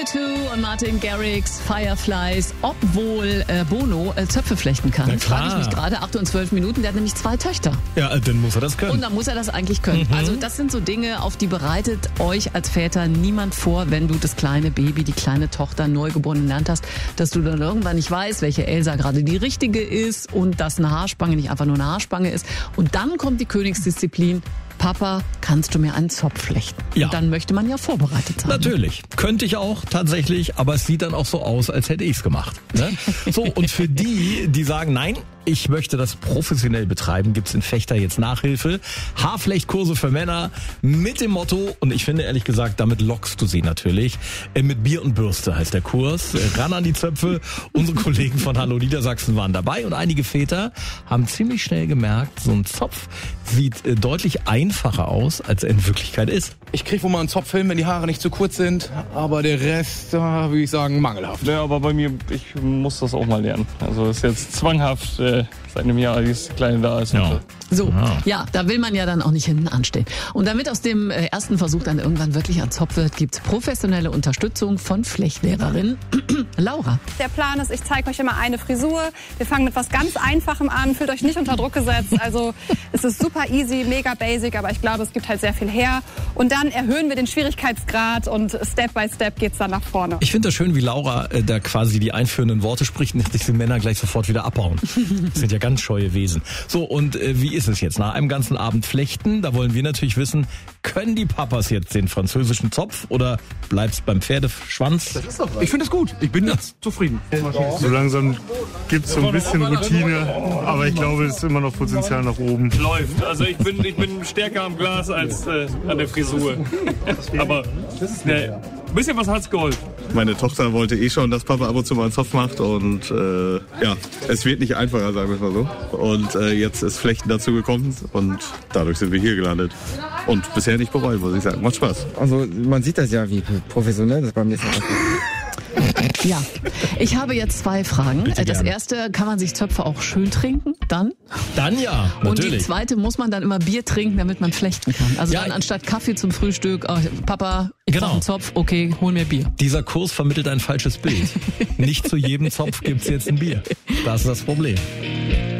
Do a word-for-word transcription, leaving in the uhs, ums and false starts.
U zwei und Martin Garrix, Fireflies, obwohl äh, Bono äh, Zöpfe flechten kann. Na klar. Frage ich mich gerade, acht und zwölf Minuten, der hat nämlich zwei Töchter. Ja, dann muss er das können. Und dann muss er das eigentlich können. Mhm. Also das sind so Dinge, auf die bereitet euch als Väter niemand vor, wenn du das kleine Baby, die kleine Tochter neugeboren lernt hast, dass du dann irgendwann nicht weißt, welche Elsa gerade die richtige ist und dass eine Haarspange nicht einfach nur eine Haarspange ist. Und dann kommt die Königsdisziplin. Papa, kannst du mir einen Zopf flechten? Ja. Und dann möchte man ja vorbereitet sein. Natürlich. Könnte ich auch tatsächlich, aber es sieht dann auch so aus, als hätte ich es gemacht. Ne? So, und für die, die sagen, nein, ich möchte das professionell betreiben, gibt's in Vechta jetzt Nachhilfe. Haarflechtkurse für Männer mit dem Motto, und ich finde ehrlich gesagt, damit lockst du sie natürlich, äh, mit Bier und Bürste heißt der Kurs. Äh, ran an die Zöpfe. Unsere Kollegen von Hallo Niedersachsen waren dabei und einige Väter haben ziemlich schnell gemerkt, so ein Zopf sieht äh, deutlich einfacher aus, als er in Wirklichkeit ist. Ich krieg wohl mal einen Zopf hin, wenn die Haare nicht zu kurz sind, aber der Rest, da würde ich sagen, mangelhaft. Ja, aber bei mir, ich muss das auch mal lernen. Also ist jetzt zwanghaft äh, seit einem Jahr, als das Kleine da ist. Ja. So, Ah. ja, da will man ja dann auch nicht hinten anstehen. Und damit aus dem äh, ersten Versuch dann irgendwann wirklich ein Zopf wird, gibt's professionelle Unterstützung von Flechtlehrerin Laura. Der Plan ist, ich zeige euch immer eine Frisur. Wir fangen mit was ganz Einfachem an, fühlt euch nicht unter Druck gesetzt. Also es ist super easy, mega basic, aber ich glaube, es gibt halt sehr viel her. Und dann erhöhen wir den Schwierigkeitsgrad und Step by Step geht's dann nach vorne. Ich finde das schön, wie Laura äh, da quasi die einführenden Worte spricht, nicht, dass die Männer gleich sofort wieder abhauen. Das sind ja ganz scheue Wesen. So, und äh, wie ist es jetzt? Nach einem ganzen Abend Flechten, da wollen wir natürlich wissen, können die Papas jetzt den französischen Zopf oder bleibt's beim Pferdeschwanz? Ich finde es gut. Ich bin jetzt zufrieden. So langsam gibt es so ein bisschen Routine, aber ich glaube, es ist immer noch Potenzial nach oben. Läuft. Also ich bin, ich bin stärker am Glas als äh, an der Frisur. Aber äh, ein bisschen was hat's geholfen. Meine Tochter wollte eh schon, dass Papa ab und zu mal einen Zopf macht und äh, ja, es wird nicht einfacher, sagen wir es mal so. Und äh, jetzt ist Flechten dazu gekommen und dadurch sind wir hier gelandet. Und bisher nicht bereuen, muss ich sagen. Macht Spaß. Also man sieht das ja, wie professionell das beim nächsten Mal ist. Ja, ich habe jetzt zwei Fragen. Bitte Das gerne. erste, kann man sich Zöpfe auch schön trinken? Dann? Dann ja, Und die natürlich. zweite, muss man dann immer Bier trinken, damit man flechten kann? Also Ja, dann anstatt Kaffee zum Frühstück, oh, Papa, ich Genau. brauche einen Zopf, okay, hol mir Bier. Dieser Kurs vermittelt ein falsches Bild. Nicht zu jedem Zopf gibt's jetzt ein Bier. Das ist das Problem.